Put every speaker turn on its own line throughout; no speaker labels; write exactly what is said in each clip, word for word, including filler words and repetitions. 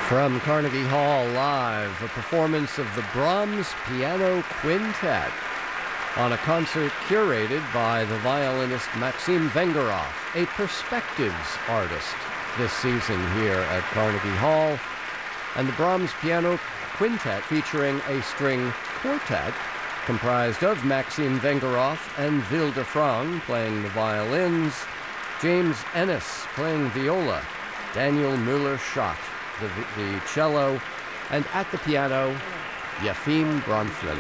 From Carnegie Hall Live, a performance of the Brahms Piano Quintet on a concert curated by the violinist Maxim Vengerov, a perspectives artist this season here at Carnegie Hall. And the Brahms Piano Quintet featuring a string quartet comprised of Maxim Vengerov and Vilde Frang playing the violins, James Ennis playing viola, Daniel Müller-Schott The, the cello, and at the piano, Yefim Bronfman.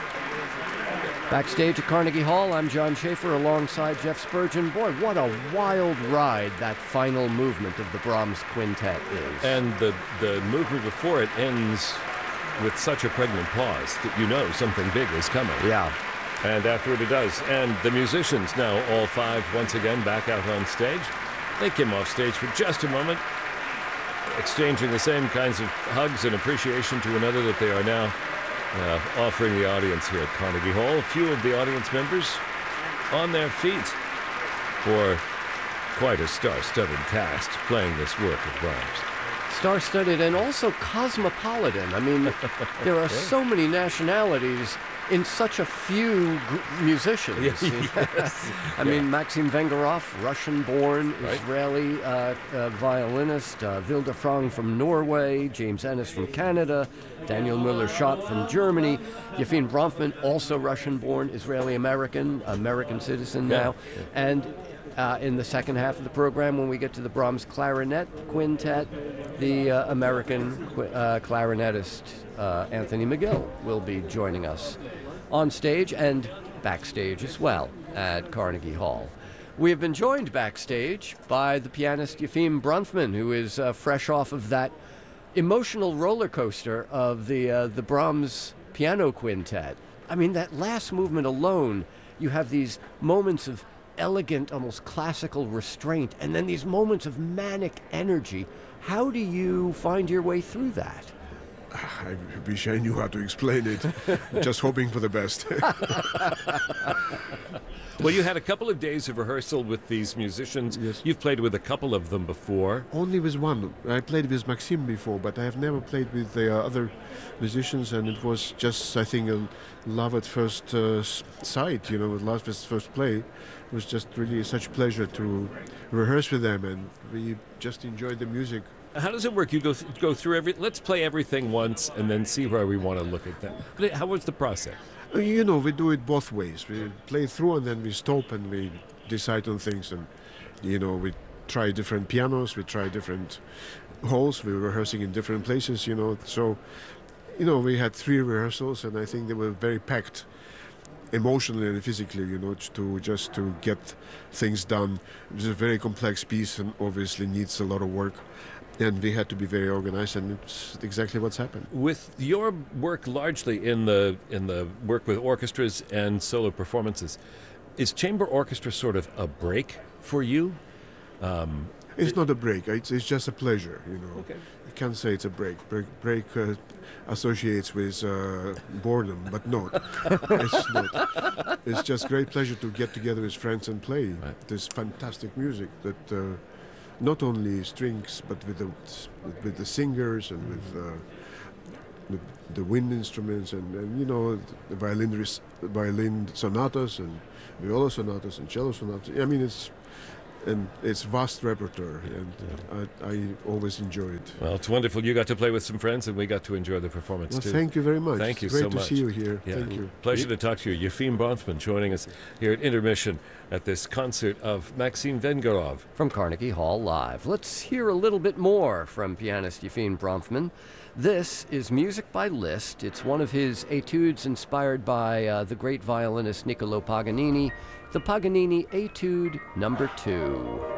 Backstage at Carnegie Hall, I'm John Schaefer alongside Jeff Spurgeon. Boy, what a wild ride that final movement of the Brahms Quintet is.
And the, the movement before it ends with such a pregnant pause that you know something big is coming.
Yeah.
And afterward it does. And the musicians now, all five, once again back out on stage. They came off stage for just a moment, exchanging the same kinds of hugs and appreciation to another that they are now uh, offering the audience here at Carnegie Hall. A few of the audience members on their feet for quite a star-studded cast playing this work of Brahms.
Star-studded and also cosmopolitan. I mean, there are so many nationalities in such a few gr- musicians.
Yes.
I
yeah.
mean, Maxim Vengerov, Russian-born
Right.
Israeli uh, uh, violinist, uh, Vilde Frang from Norway, James Ennis from Canada, Daniel Müller-Schott from Germany, Yefim Bronfman, also Russian-born, Israeli-American, American citizen now,
Yeah.
and Uh, in the second half of the program, when we get to the Brahms Clarinet Quintet, the uh, American qu- uh, clarinetist uh, Anthony McGill will be joining us on stage and backstage as well at Carnegie Hall. We have been joined backstage by the pianist Yefim Bronfman, who is uh, fresh off of that emotional roller coaster of the uh, the Brahms Piano Quintet. I mean, that last movement alone, you have these moments of elegant, almost classical restraint, and then these moments of manic energy. How do you find your way through that?
I wish I knew how to explain it. Just hoping for the best.
Well, you had a couple of days of rehearsal with these musicians.
Yes.
You've played with a couple of them before.
Only with one. I played with Maxim before, but I have never played with the uh, other musicians, and it was just, I think, a love at first uh, sight, you know, love at first play. It was just really such a pleasure to rehearse with them, and we just enjoyed the music.
How does it work? You go th- go through every. Let's play everything once and then see where we want to look at that. But how was the process?
Uh, You know, we do it both ways. We play through and then we stop and we decide on things. And, you know, we try different pianos, we try different halls, we're rehearsing in different places, you know. So, you know, we had three rehearsals and I think they were very packed emotionally and physically, you know, to just to get things done. It's a very complex piece and obviously needs a lot of work. And we had to be very organized, and it's exactly what's happened.
With your work largely in the in the work with orchestras and solo performances, is chamber orchestra sort of a break for you? Um,
It's not a break. It's, it's just a pleasure, you know.
Okay.
You can't say it's a break. Break, break uh, associates with uh, boredom, but no, it's not. It's just great pleasure to get together with friends and play
Right.
this fantastic music that uh, not only strings, but with the with the singers and with uh, the, the wind instruments and, and you know the violin res- violin sonatas and viola sonatas and cello sonatas. I mean, it's. And it's vast repertoire, and I, I always enjoy it.
well, it's wonderful. You got to play with some friends, and we got to enjoy the performance
Well,
too.
thank you very much.
Thank you
it's great
so
to
much.
see you here.
Yeah.
Thank you.
Pleasure to talk to you. Yefim Bronfman joining us here at Intermission at this concert of Maxim Vengerov.
From Carnegie Hall Live. Let's hear a little bit more from pianist Yefim Bronfman. This is music by Liszt. It's one of his etudes inspired by uh, the great violinist Niccolo Paganini, the Paganini Etude Number Two.